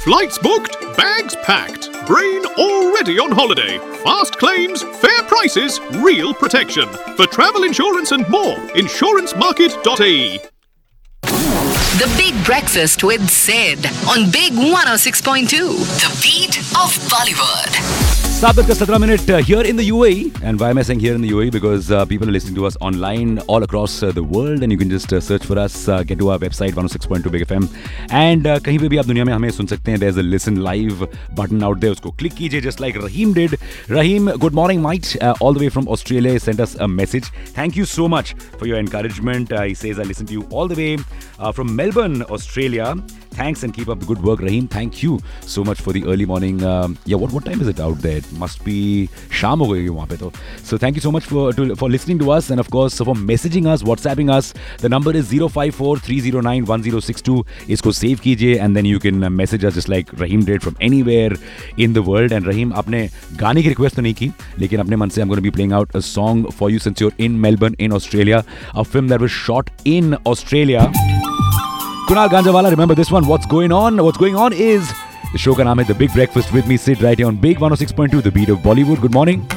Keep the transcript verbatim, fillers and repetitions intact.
Flights booked, bags packed, brain already on holiday. Fast claims, fair prices, real protection. For travel insurance and more, insurance market dot a e. The Big Breakfast with Sid on Big one oh six point two. The beat of Bollywood. Start with seven minute uh, here in the U A E. And why am I saying here in the U A E? Because uh, people are listening to us online all across uh, the world. And you can just uh, search for us, uh, get to our website one oh six point two Big F M. And uh, kahin pe bhi aap duniya mein hame sun sakte hain. There's a listen live button out there. Usko click kijiye just like Rahim did. Rahim, good morning mate. Uh, all the way from Australia, he sent us a message. Thank you so much for your encouragement. Uh, he says, I listen to you all the way uh, from Melbourne, Australia. Thanks and keep up the good work, Rahim. Thank you so much for the early morning. Um, yeah, what what time is it out there? It must be shaam ho gayi wahan pe to. So thank you so much for to, for listening to us and of course for messaging us, WhatsApping us. The number is zero five four three zero nine one zero six two. Isko save kijiye and then you can uh, message us just like Rahim did from anywhere in the world. And Rahim, आपने गाने की request तो नहीं की, लेकिन अपने मन से I'm going to be playing out a song for you since you're in Melbourne in Australia. A film that was shot in Australia. Kunal Ganjawala, remember this one. What's going on? What's going on is the show ka naam hai The Big Breakfast with me, Sid, right here on Big one oh six point two, The Beat of Bollywood. Good morning.